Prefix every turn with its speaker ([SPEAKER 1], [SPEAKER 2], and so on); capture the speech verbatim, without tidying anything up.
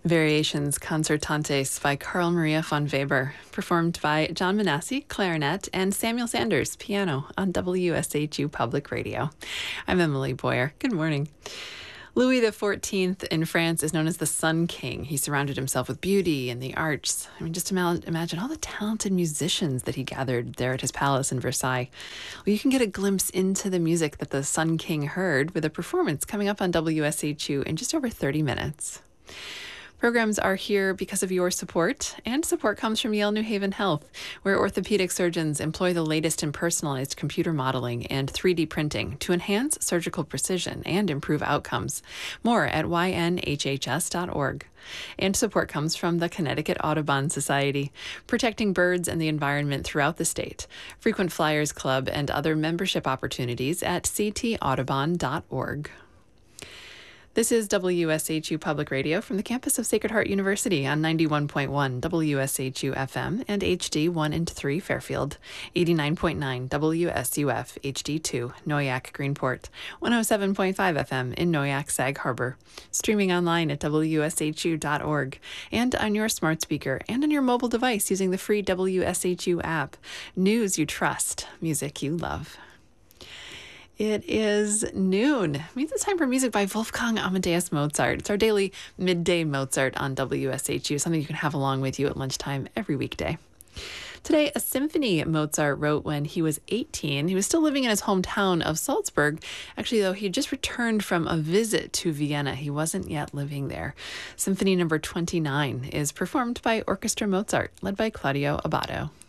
[SPEAKER 1] Variations Concertantes by Carl Maria von Weber, performed by John Manassi, clarinet, and Samuel Sanders, piano, on W S H U Public Radio. I'm Emily Boyer. Good morning. Louis the fourteenth in France is known as the Sun King. He surrounded himself with beauty and the arts. I mean, just imagine all the talented musicians that he gathered there at his palace in Versailles. Well, you can get a glimpse into the music that the Sun King heard with a performance coming up on W S H U in just over thirty minutes. Programs are here because of your support, and support comes from Yale New Haven Health, where orthopedic surgeons employ the latest in personalized computer modeling and three D printing to enhance surgical precision and improve outcomes. More at y n h h s dot org. And support comes from the Connecticut Audubon Society, protecting birds and the environment throughout the state. Frequent Flyers Club and other membership opportunities at c t audubon dot org. This is W S H U Public Radio from the campus of Sacred Heart University on ninety-one point one W S H U F M and H D one and three Fairfield, eighty-nine point nine W S U F H D two Noyac Greenport, one oh seven point five F M in Noyac Sag Harbor, streaming online at W S H U dot org and on your smart speaker and on your mobile device using the free W S H U app. News you trust, music you love. It is noon. It means it's time for music by Wolfgang Amadeus Mozart. It's our daily midday Mozart on W S H U, something you can have along with you at lunchtime every weekday. Today, a symphony Mozart wrote when he was eighteen. He was still living in his hometown of Salzburg. Actually, though, he had just returned from a visit to Vienna. He wasn't yet living there. Symphony number twenty-nine is performed by Orchestra Mozart, led by Claudio Abbado.